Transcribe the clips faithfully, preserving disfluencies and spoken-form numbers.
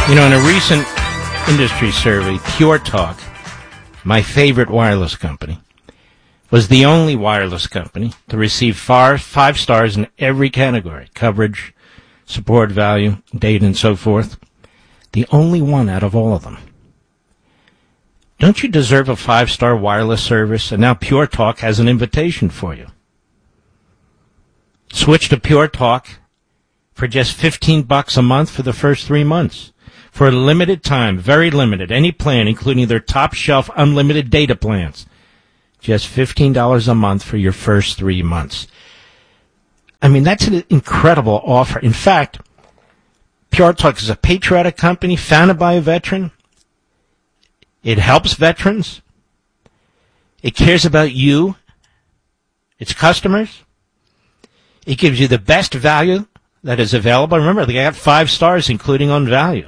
You know, in a recent industry survey, Pure Talk, my favorite wireless company, was the only wireless company to receive far, five stars in every category: coverage, support, value, data, and so forth. The only one out of all of them. Don't you deserve a five-star wireless service? And now Pure Talk has an invitation for you. Switch to Pure Talk for just fifteen bucks a month for the first three months. For a limited time, very limited, any plan, including their top-shelf unlimited data plans. Just fifteen dollars a month for your first three months. I mean, that's an incredible offer. In fact, Pure Talk is a patriotic company founded by a veteran. It helps veterans. It cares about you, its customers. It gives you the best value that is available. Remember, they got five stars, including on value.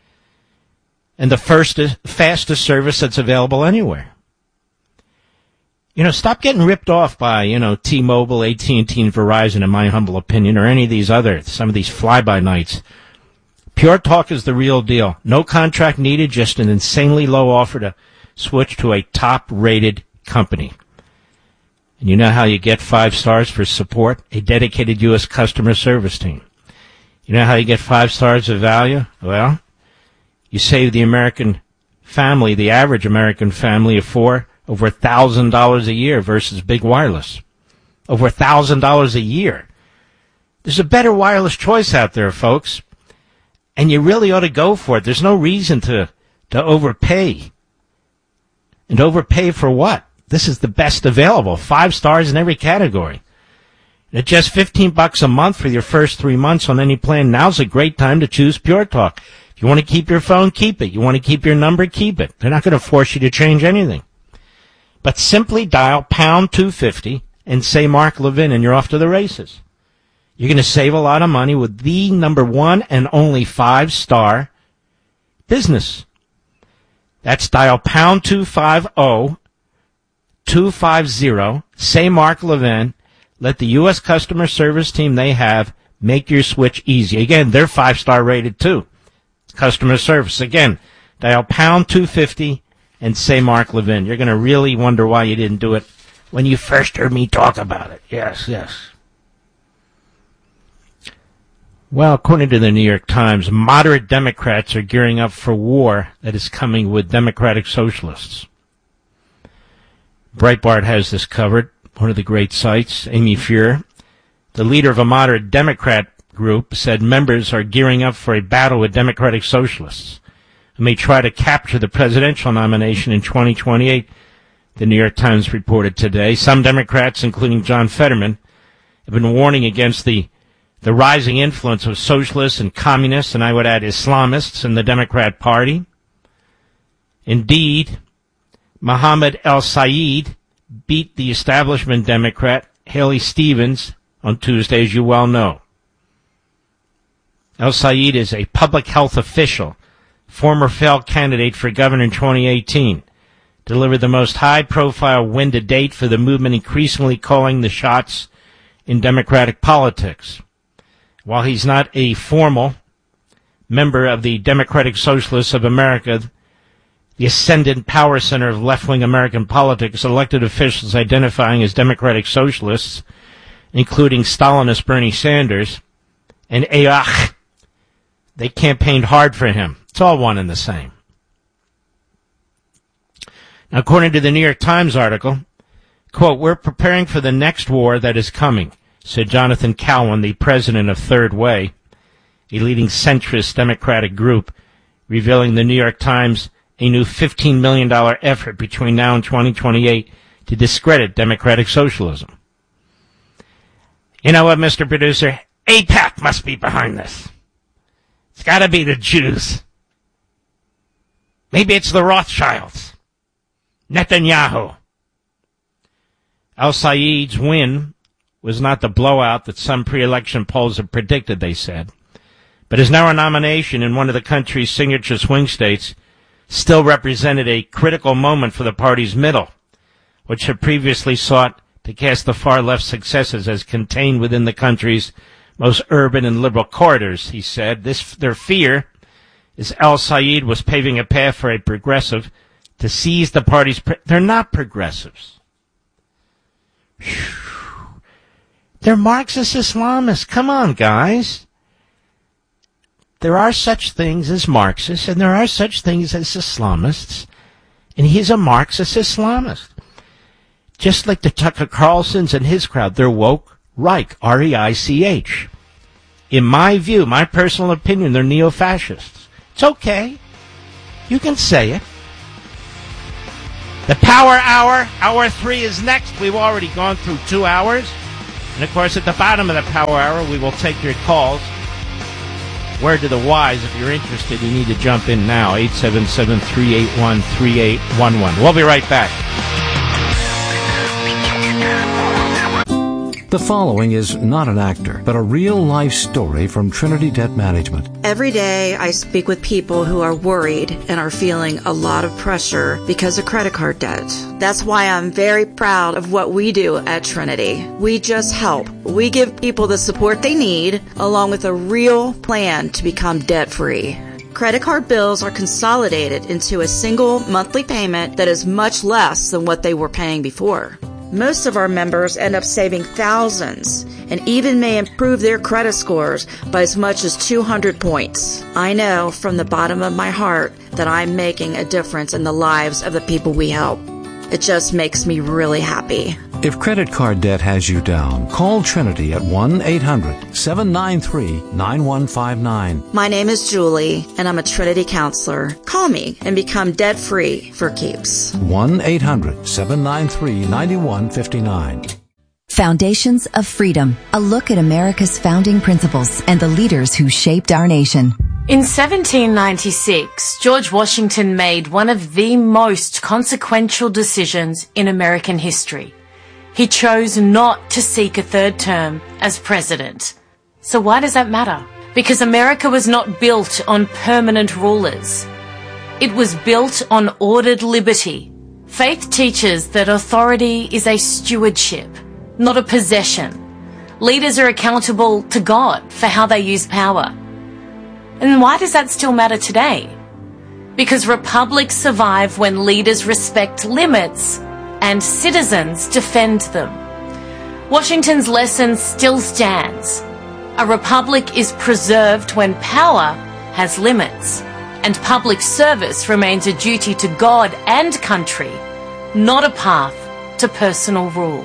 And the first, fastest service that's available anywhere. You know, stop getting ripped off by, you know, T-Mobile, A T and T, and Verizon, in my humble opinion, or any of these other, some of these fly-by-nights. Pure Talk is the real deal. No contract needed, just an insanely low offer to switch to a top-rated company. And you know how you get five stars for support? A dedicated U S customer service team. You know how you get five stars of value? Well, you save the American family, the average American family of four, over one thousand dollars a year versus big wireless. Over one thousand dollars a year. There's a better wireless choice out there, folks. And you really ought to go for it. There's no reason to, to overpay. And overpay for what? This is the best available. Five stars in every category. And at just fifteen bucks a month for your first three months on any plan, now's a great time to choose Pure Talk. If you want to keep your phone, keep it. You want to keep your number, keep it. They're not going to force you to change anything. But simply dial pound two fifty and say Mark Levin, and you're off to the races. You're going to save a lot of money with the number one and only five-star business. That's dial pound two fifty, two fifty, say Mark Levin. Let the U S customer service team they have make your switch easy. Again, they're five-star rated too. Customer service. Again, dial pound two fifty and say Mark Levin. You're going to really wonder why you didn't do it when you first heard me talk about it. Yes, yes. Well, according to the New York Times, moderate Democrats are gearing up for war that is coming with Democratic Socialists. Breitbart has this covered, one of the great sites. Amy Fuhrer, the leader of a moderate Democrat group, said members are gearing up for a battle with Democratic Socialists who may try to capture the presidential nomination in twenty twenty-eight, the New York Times reported today. Some Democrats, including John Fetterman, have been warning against the, the rising influence of socialists and communists, and I would add Islamists, in the Democrat Party. Indeed, Mohammed El-Sayed beat the establishment Democrat, Haley Stevens, on Tuesday, as you well know. El-Sayed is a public health official, former failed candidate for governor in twenty eighteen, delivered the most high-profile win to date for the movement, increasingly calling the shots in Democratic politics. While he's not a formal member of the Democratic Socialists of America, the ascendant power center of left-wing American politics, elected officials identifying as Democratic Socialists, including Stalinist Bernie Sanders and A A H, they campaigned hard for him. It's all one and the same. Now, according to the New York Times article, quote, "We're preparing for the next war that is coming," said Jonathan Cowan, the president of Third Way, a leading centrist Democratic group, revealing the New York Times a new fifteen million dollars effort between now and twenty twenty-eight to discredit Democratic socialism. You know what, Mister Producer? AIPAC must be behind this. It's got to be the Jews. Maybe it's the Rothschilds. Netanyahu. El-Sayed's win was not the blowout that some pre-election polls have predicted, they said, but his narrow nomination in one of the country's signature swing states still represented a critical moment for the party's middle, which had previously sought to cast the far-left successes as contained within the country's most urban and liberal corridors, he said. This, their fear as El-Sayed was paving a path for a progressive to seize the party's... Pre- They're not progressives. They're Marxist Islamists. Come on, guys. There are such things as Marxists, and there are such things as Islamists, and he's a Marxist Islamist. Just like the Tucker Carlsons and his crowd, they're woke Reich, R E I C H. In my view, my personal opinion, they're neo-fascists. It's okay. You can say it. The Power Hour, Hour three is next. We've already gone through two hours. And, of course, at the bottom of the Power Hour, we will take your calls. Word to the wise, if you're interested, you need to jump in now. eight seven seven, three eight one, three eight one one. We'll be right back. The following is not an actor, but a real-life story from Trinity Debt Management. Every day I speak with people who are worried and are feeling a lot of pressure because of credit card debt. That's why I'm very proud of what we do at Trinity. We just help. We give people the support they need, along with a real plan to become debt-free. Credit card bills are consolidated into a single monthly payment that is much less than what they were paying before. Most of our members end up saving thousands and even may improve their credit scores by as much as two hundred points. I know from the bottom of my heart that I'm making a difference in the lives of the people we help. It just makes me really happy. If credit card debt has you down, call Trinity at one eight hundred, seven nine three, nine one five nine. My name is Julie, and I'm a Trinity counselor. Call me and become debt-free for keeps. one eight hundred, seven nine three, nine one five nine. Foundations of Freedom, a look at America's founding principles and the leaders who shaped our nation. In seventeen ninety-six, George Washington made one of the most consequential decisions in American history. He chose not to seek a third term as president. So why does that matter? Because America was not built on permanent rulers. It was built on ordered liberty. Faith teaches that authority is a stewardship, not a possession. Leaders are accountable to God for how they use power. And why does that still matter today? Because republics survive when leaders respect limits and citizens defend them. Washington's lesson still stands. A republic is preserved when power has limits, and public service remains a duty to God and country, not a path to personal rule.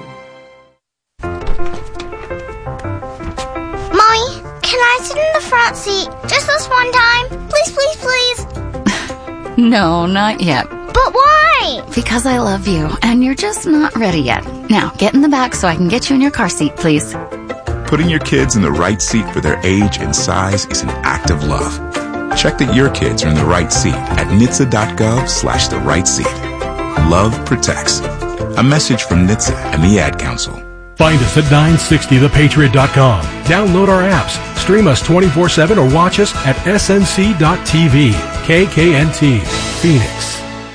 Mommy, can I sit in the front seat just this one time? Please, please, please. No, not yet. But why? Because I love you, and you're just not ready yet. Now, get in the back so I can get you in your car seat, please. Putting your kids in the right seat for their age and size is an act of love. Check that your kids are in the right seat at N H T S A dot gov slash the right seat. Love protects. A message from N H T S A and the Ad Council. Find us at nine sixty the patriot dot com. Download our apps, stream us twenty-four seven, or watch us at S N C dot T V. K K N T, Phoenix.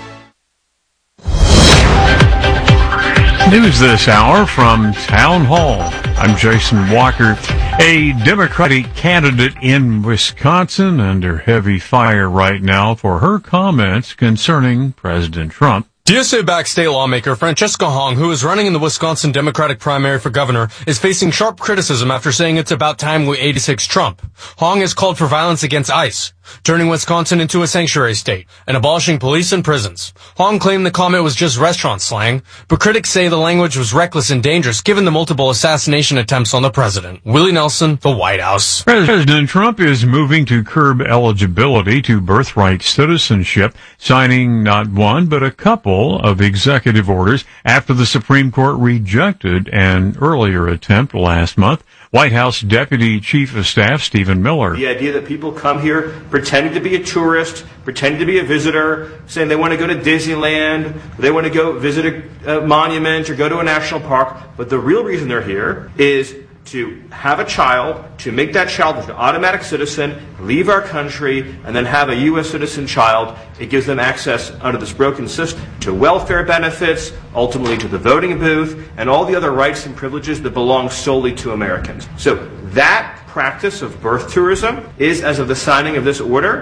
News this hour from Town Hall. I'm Jason Walker. A Democratic candidate in Wisconsin under heavy fire right now for her comments concerning President Trump. D S A-backed state lawmaker Francesca Hong, who is running in the Wisconsin Democratic primary for governor, is facing sharp criticism after saying it's about time we eighty-six Trump. Hong has called for violence against ICE, turning Wisconsin into a sanctuary state, and abolishing police and prisons. Hong claimed the comment was just restaurant slang, but critics say the language was reckless and dangerous given the multiple assassination attempts on the president. Willie Nelson, the White House. President Trump is moving to curb eligibility to birthright citizenship, signing not one but a couple of executive orders after the Supreme Court rejected an earlier attempt last month. White House Deputy Chief of Staff Stephen Miller. The idea that people come here pretending to be a tourist, pretending to be a visitor, saying they want to go to Disneyland, they want to go visit a, a monument or go to a national park, but the real reason they're here is to have a child, to make that child an automatic citizen, leave our country, and then have a U S citizen child. It gives them access under this broken system to welfare benefits, ultimately to the voting booth, and all the other rights and privileges that belong solely to Americans. So that practice of birth tourism is, as of the signing of this order,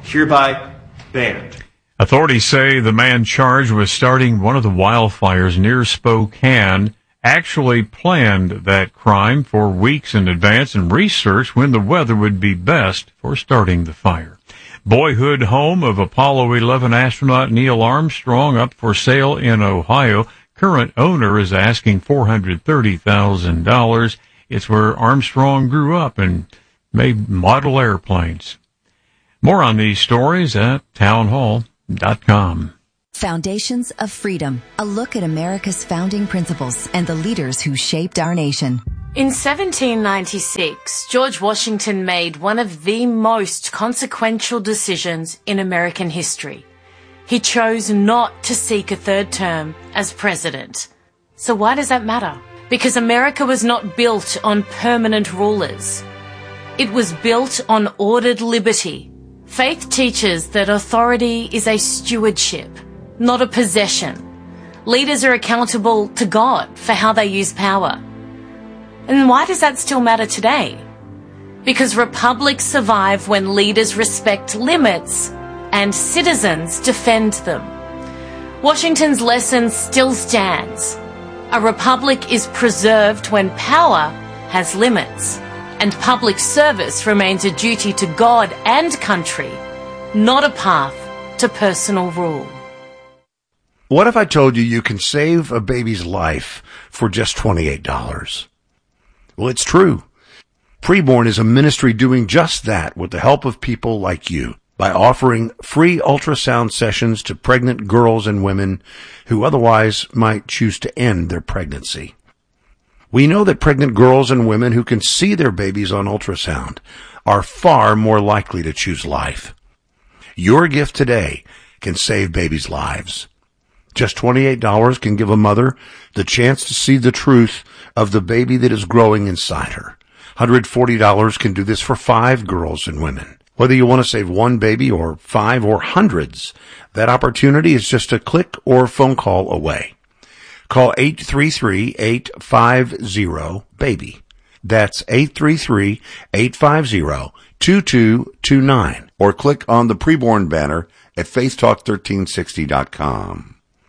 hereby banned. Authorities say the man charged with starting one of the wildfires near Spokane actually planned that crime for weeks in advance and researched when the weather would be best for starting the fire. Boyhood home of Apollo eleven astronaut Neil Armstrong up for sale in Ohio. Current owner is asking four hundred thirty thousand dollars. It's where Armstrong grew up and made model airplanes. More on these stories at townhall dot com. Foundations of Freedom, a look at America's founding principles and the leaders who shaped our nation. In seventeen ninety-six, George Washington made one of the most consequential decisions in American history. He chose not to seek a third term as president. So why does that matter? Because America was not built on permanent rulers. It was built on ordered liberty. Faith teaches that authority is a stewardship, not a possession. Leaders are accountable to God for how they use power. And why does that still matter today? Because republics survive when leaders respect limits and citizens defend them. Washington's lesson still stands. A republic is preserved when power has limits, and public service remains a duty to God and country, not a path to personal rule. What if I told you you can save a baby's life for just twenty-eight dollars? Well, it's true. Preborn is a ministry doing just that with the help of people like you by offering free ultrasound sessions to pregnant girls and women who otherwise might choose to end their pregnancy. We know that pregnant girls and women who can see their babies on ultrasound are far more likely to choose life. Your gift today can save babies' lives. Just twenty-eight dollars can give a mother the chance to see the truth of the baby that is growing inside her. one hundred forty dollars can do this for five girls and women. Whether you want to save one baby or five or hundreds, that opportunity is just a click or phone call away. Call eight three three, eight five zero, BABY. That's eight three three, eight five zero, two two two nine. Or click on the Preborn banner at faith talk thirteen sixty dot com.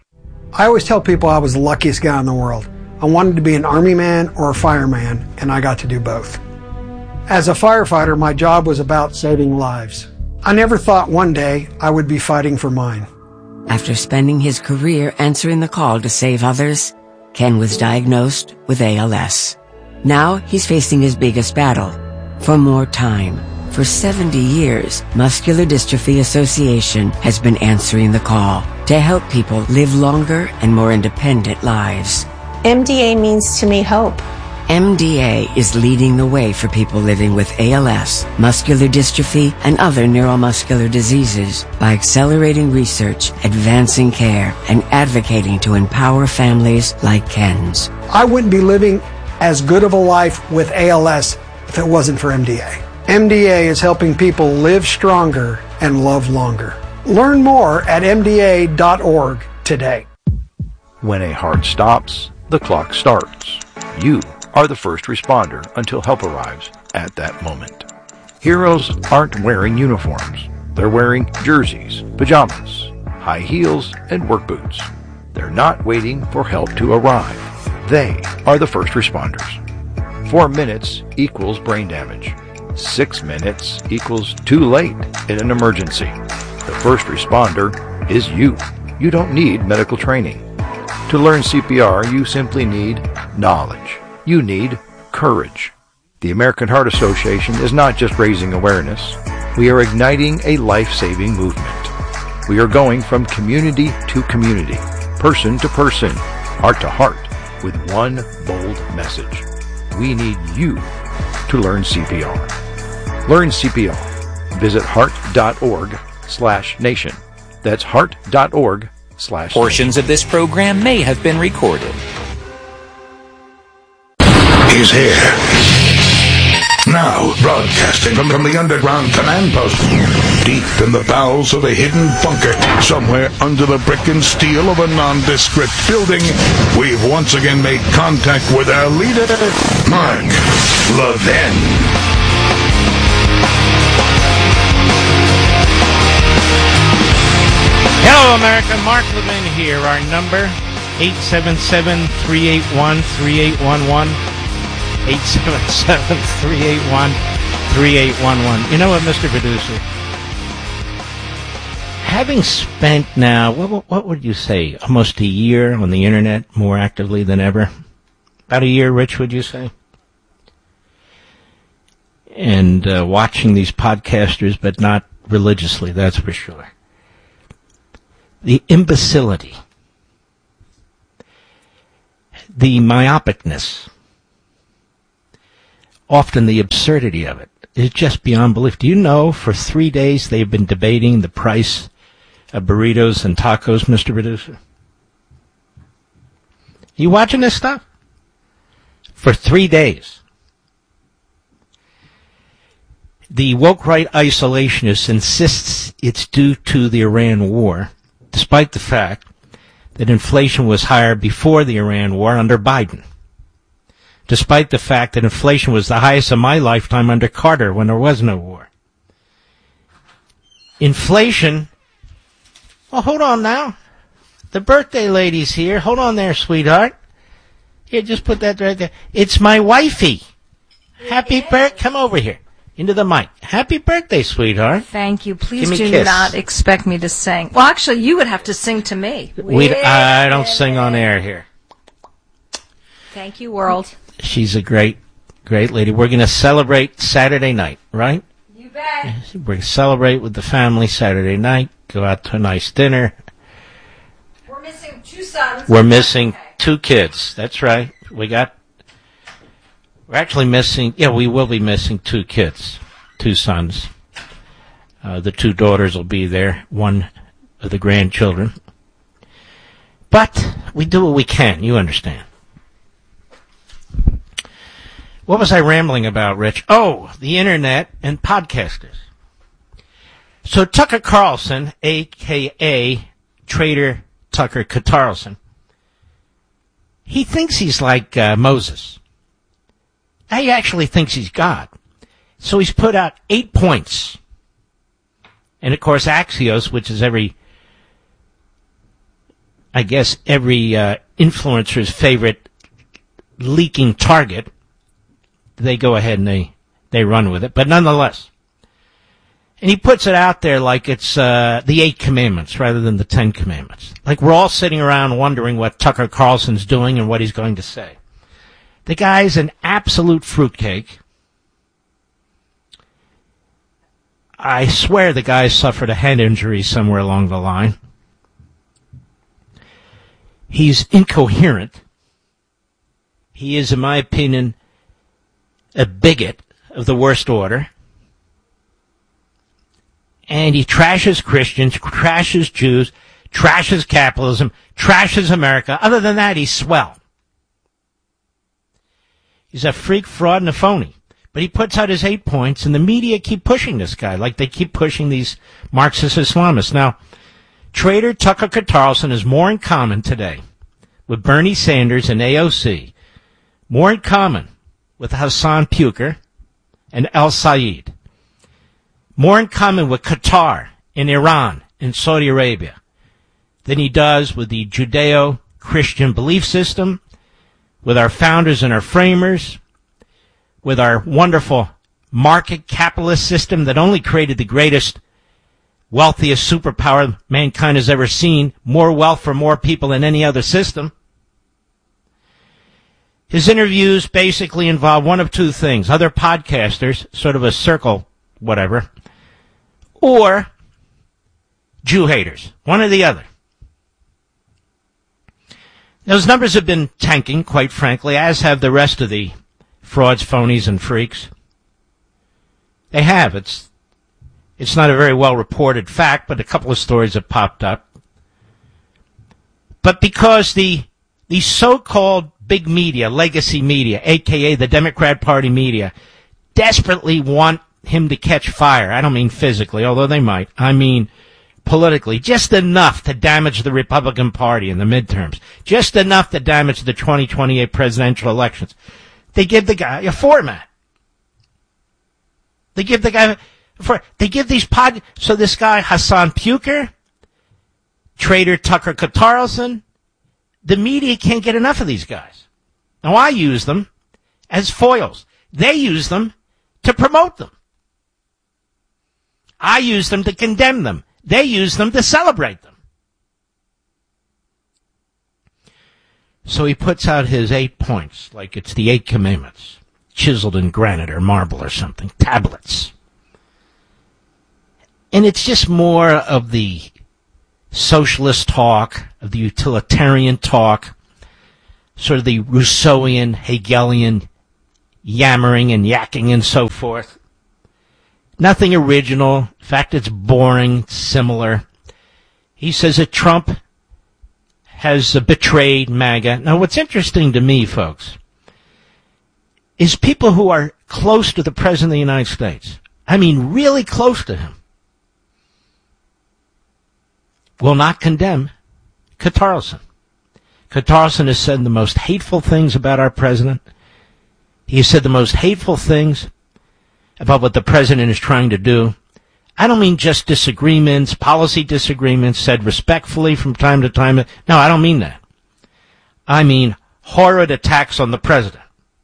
I always tell people I was the luckiest guy in the world. I wanted to be an army man or a fireman, and I got to do both. As a firefighter, my job was about saving lives. I never thought one day I would be fighting for mine. After spending his career answering the call to save others, Ken was diagnosed with A L S. Now he's facing his biggest battle, for more time. For seventy years, Muscular Dystrophy Association has been answering the call to help people live longer and more independent lives. M D A means to me hope. M D A is leading the way for people living with A L S, muscular dystrophy, and other neuromuscular diseases by accelerating research, advancing care, and advocating to empower families like Ken's. I wouldn't be living as good of a life with A L S if it wasn't for M D A. M D A is helping people live stronger and love longer. Learn more at M D A dot org today. When a heart stops, the clock starts. You are the first responder until help arrives at that moment. Heroes aren't wearing uniforms. They're wearing jerseys, pajamas, high heels, and work boots. They're not waiting for help to arrive. They are the first responders. Four minutes equals brain damage. Six minutes equals too late in an emergency. The first responder is you. You don't need medical training. To learn C P R, you simply need knowledge. You need courage. The American Heart Association is not just raising awareness. We are igniting a life-saving movement. We are going from community to community, person to person, heart to heart, with one bold message. We need you to learn C P R. Learn C P R. Visit heart dot org slash nation. That's heart dot org slash nation. Portions of this program may have been recorded. He's here. Now, broadcasting from, from the underground command post, deep in the bowels of a hidden bunker, somewhere under the brick and steel of a nondescript building, we've once again made contact with our leader, Mark Levin. America. Mark Levin here. Our number, eight seven seven, three eight one, three eight one one. eight seven seven, three eight one, three eight one one. You know what, Mister Producer? Having spent now, what, what would you say, almost a year on the Internet more actively than ever? About a year, Rich, would you say? And uh, watching these podcasters, but not religiously, that's for sure. The imbecility, the myopicness, often the absurdity of it is just beyond belief. Do you know for three days they've been debating the price of burritos and tacos, Mister Producer? You watching this stuff? For three days. The woke right isolationist insists it's due to the Iran war, despite the fact that inflation was higher before the Iran war under Biden. Despite the fact that inflation was the highest of my lifetime under Carter when there was no war. Inflation, well, hold on now. The birthday lady's here. Hold on there, sweetheart. Here, just put that right there. It's my wifey. Happy birthday. Come over here. Into the mic. Happy birthday, sweetheart. Thank you. Please Give me do a kiss. not expect me to sing. Well, actually, you would have to sing to me. We, I don't sing on air here. Thank you, world. She's a great, great lady. We're going to celebrate Saturday night, right? You bet. We're going to celebrate with the family Saturday night, go out to a nice dinner. We're missing two sons. We're missing okay. two kids. That's right. We got, we're actually missing, yeah, we will be missing two kids, two sons. Uh, the two daughters will be there, one of the grandchildren. But we do what we can, you understand. What was I rambling about, Rich? Oh, the Internet and podcasters. So Tucker Carlson, a k a. Trader Tucker Carlson, he thinks he's like uh, Moses. He actually thinks he's God. So he's put out eight points. And, of course, Axios, which is every, I guess, every uh, influencer's favorite leaking target, they go ahead and they, they run with it. But nonetheless, and he puts it out there like it's uh, the Eight Commandments rather than the Ten Commandments. Like we're all sitting around wondering what Tucker Carlson's doing and what he's going to say. The guy's an absolute fruitcake. I swear the guy suffered a head injury somewhere along the line. He's incoherent. He is, in my opinion, a bigot of the worst order. And he trashes Christians, trashes Jews, trashes capitalism, trashes America. Other than that, he's swell. He's a freak, fraud, and a phony. But he puts out his eight points, and the media keep pushing this guy, like they keep pushing these Marxist Islamists. Now, Trader Tucker Carlson is more in common today with Bernie Sanders and A O C, more in common with Hassan Puker and El Sayed, more in common with Qatar and Iran and Saudi Arabia than he does with the Judeo-Christian belief system, with our founders and our framers, with our wonderful market capitalist system that only created the greatest, wealthiest superpower mankind has ever seen, more wealth for more people than any other system. His interviews basically involve one of two things: other podcasters, sort of a circle, whatever, or Jew haters, one or the other. Those numbers have been tanking, quite frankly, as have the rest of the frauds, phonies, and freaks. They have. It's it's not a very well-reported fact, but a couple of stories have popped up. But because the the so-called big media, legacy media, a k a the Democrat Party media, desperately want him to catch fire. I don't mean physically, although they might. I mean politically, just enough to damage the Republican Party in the midterms, just enough to damage the twenty twenty-eight presidential elections. They give the guy a format. They give the guy, for, they give these pod, so this guy, Hassan Puker, Trader Tucker Carlson, the media can't get enough of these guys. Now, I use them as foils. They use them to promote them. I use them to condemn them. They use them to celebrate them. So he puts out his eight points, like it's the Eight Commandments, chiseled in granite or marble or something, tablets. And it's just more of the socialist talk, of the utilitarian talk, sort of the Rousseauian, Hegelian yammering and yakking and so forth. Nothing original. In fact, it's boring, similar. He says that Trump has betrayed MAGA. Now, what's interesting to me, folks, is people who are close to the President of the United States, I mean really close to him, will not condemn Carlson. Carlson has said the most hateful things about our president. He has said the most hateful things about what the president is trying to do. I don't mean just disagreements, policy disagreements, said respectfully from time to time. No, I don't mean that. I mean horrid attacks on the president.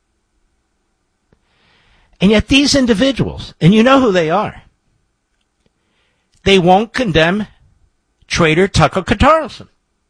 And yet these individuals, and you know who they are, they won't condemn Trader Tucker Carlson.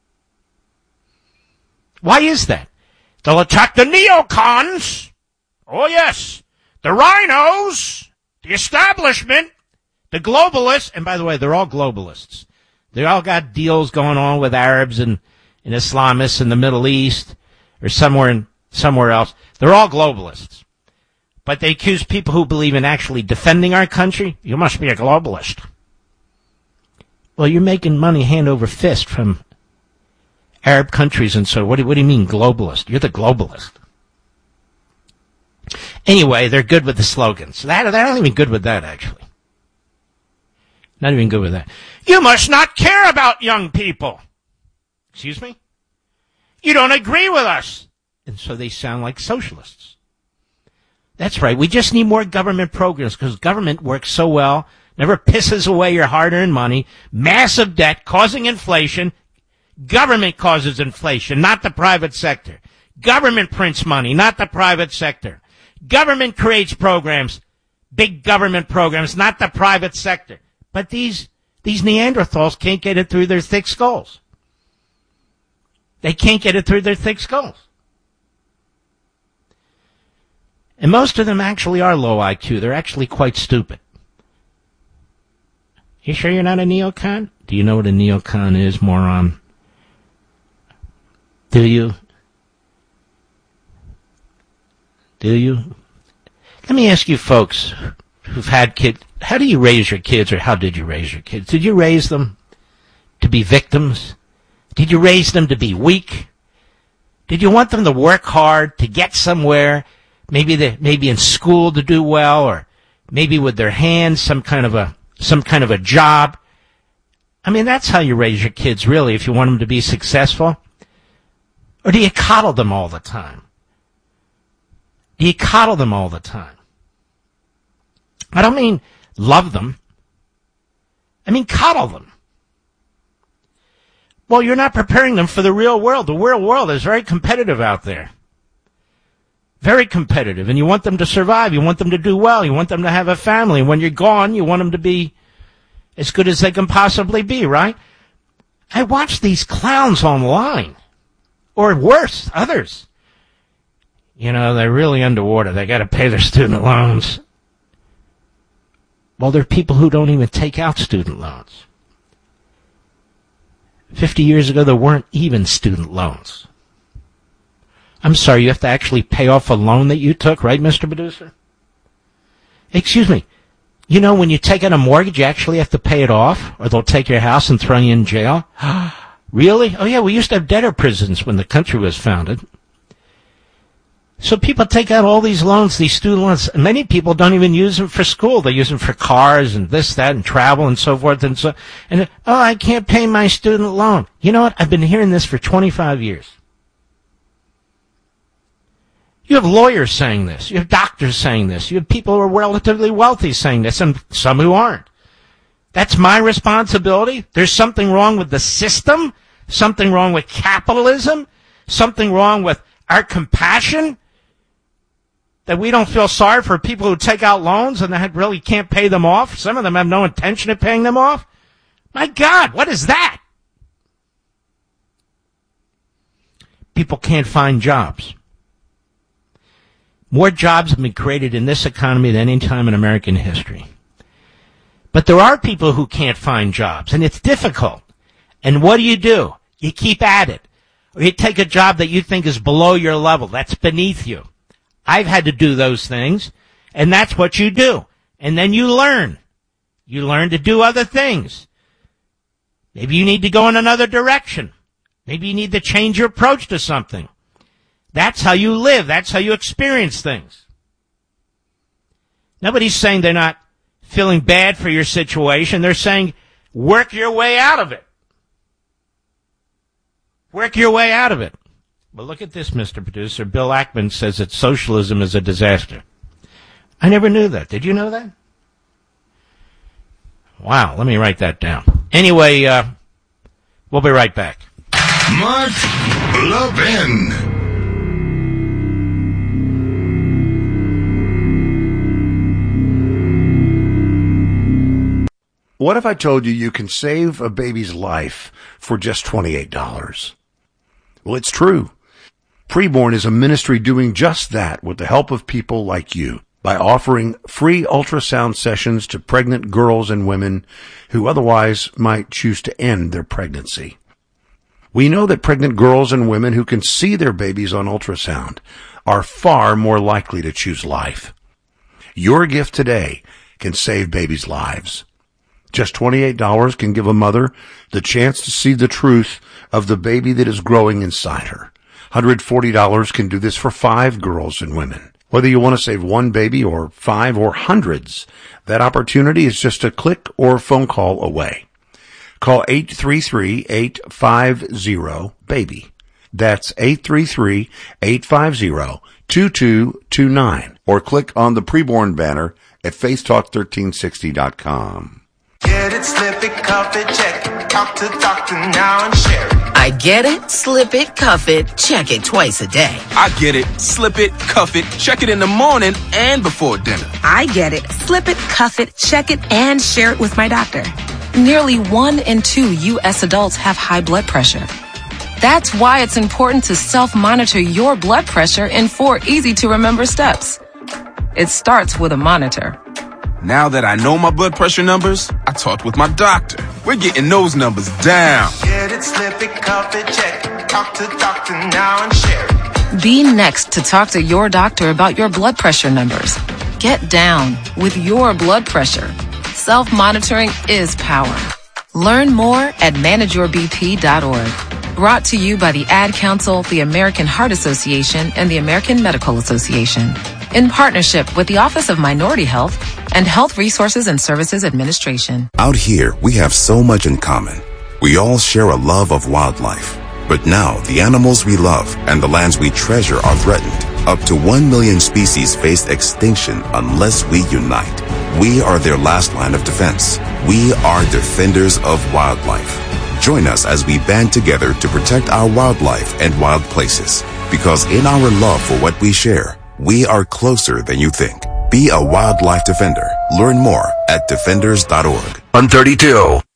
Why is that? They'll attack the neocons. Oh, yes. The rhinos, the establishment, the globalists. And by the way, they're all globalists. They all got deals going on with Arabs and, and Islamists in the Middle East or somewhere in, somewhere else. They're all globalists. But they accuse people who believe in actually defending our country. You must be a globalist. Well, you're making money hand over fist from Arab countries, and so what do, what do you mean globalist? You're the globalist. Anyway, they're good with the slogans. That, they're not even good with that, actually. Not even good with that. You must not care about young people. Excuse me? You don't agree with us. And so they sound like socialists. That's right. We just need more government programs because government works so well, never pisses away your hard-earned money, massive debt causing inflation. Government causes inflation, not the private sector. Government prints money, not the private sector. Government creates programs, big government programs, not the private sector. But these these Neanderthals can't get it through their thick skulls. They can't get it through their thick skulls. And most of them actually are low I Q. They're actually quite stupid. You sure you're not a neocon? Do you know what a neocon is, moron? Do you? Do you? Let me ask you folks who've had kids, how do you raise your kids, or how did you raise your kids? Did you raise them to be victims? Did you raise them to be weak? Did you want them to work hard, to get somewhere, maybe they, maybe in school to do well, or maybe with their hands, some kind of a some kind of a job? I mean, that's how you raise your kids, really, if you want them to be successful. Or do you coddle them all the time? Do you coddle them all the time? I don't mean love them. I mean coddle them. Well, you're not preparing them for the real world. The real world is very competitive out there. Very competitive. And you want them to survive. You want them to do well. You want them to have a family. When you're gone, you want them to be as good as they can possibly be, right? I watch these clowns online. Or worse, others. You know, they're really underwater. They got to pay their student loans. Well, there are people who don't even take out student loans. Fifty years ago, there weren't even student loans. I'm sorry, you have to actually pay off a loan that you took, right, Mister Producer? Excuse me. You know, when you take out a mortgage, you actually have to pay it off, or they'll take your house and throw you in jail. Really? Oh, yeah, we used to have debtor prisons when the country was founded. So people take out all these loans, these student loans. Many people don't even use them for school. They use them for cars and this, that, and travel and so forth. And so, and oh, I can't pay my student loan. You know what? I've been hearing this for twenty-five years. You have lawyers saying this. You have doctors saying this. You have people who are relatively wealthy saying this, and some who aren't. That's my responsibility? There's something wrong with the system? Something wrong with capitalism? Something wrong with our compassion? That we don't feel sorry for people who take out loans and that really can't pay them off? Some of them have no intention of paying them off? My God, what is that? People can't find jobs. More jobs have been created in this economy than any time in American history. But there are people who can't find jobs, and it's difficult. And what do you do? You keep at it. Or you take a job that you think is below your level, that's beneath you. I've had to do those things, and that's what you do. And then you learn. You learn to do other things. Maybe you need to go in another direction. Maybe you need to change your approach to something. That's how you live. That's how you experience things. Nobody's saying they're not feeling bad for your situation. They're saying work your way out of it. Work your way out of it. But look at this, Mister Producer. Bill Ackman says that socialism is a disaster. I never knew that. Did you know that? Wow, let me write that down. Anyway, uh, we'll be right back. Mark Levin. What if I told you you can save a baby's life for just twenty-eight dollars? Well, it's true. Preborn is a ministry doing just that with the help of people like you by offering free ultrasound sessions to pregnant girls and women who otherwise might choose to end their pregnancy. We know that pregnant girls and women who can see their babies on ultrasound are far more likely to choose life. Your gift today can save babies' lives. Just twenty-eight dollars can give a mother the chance to see the truth of the baby that is growing inside her. one hundred forty dollars can do this for five girls and women. Whether you want to save one baby or five or hundreds, that opportunity is just a click or phone call away. Call eight three three, eight five zero, BABY. That's eight three three, eight five zero, two two two nine. Or click on the Preborn banner at face talk thirteen sixty dot com. Get it, slip it, cuff it, check it. Talk to doctor now and share it. I get it, slip it, cuff it, check it twice a day. I get it, slip it, cuff it, check it in the morning and before dinner. I get it, slip it, cuff it, check it, and share it with my doctor. Nearly one in two U S adults have high blood pressure. That's why it's important to self-monitor your blood pressure in four easy-to-remember steps. It starts with a monitor. Now that I know my blood pressure numbers, I talked with my doctor. We're getting those numbers down. Get it, slip it, cuff it, check it. Talk to doctor now and share it. Be next to talk to your doctor about your blood pressure numbers. Get down with your blood pressure. Self-monitoring is power. Learn more at manage your b p dot org. Brought to you by the Ad Council, the American Heart Association, and the American Medical Association. In partnership with the Office of Minority Health and Health Resources and Services Administration. Out here, we have so much in common. We all share a love of wildlife. But now, the animals we love and the lands we treasure are threatened. Up to one million species face extinction unless we unite. We are their last line of defense. We are defenders of wildlife. Join us as we band together to protect our wildlife and wild places. Because in our love for what we share, we are closer than you think. Be a wildlife defender. Learn more at defenders dot org. one thirty-two.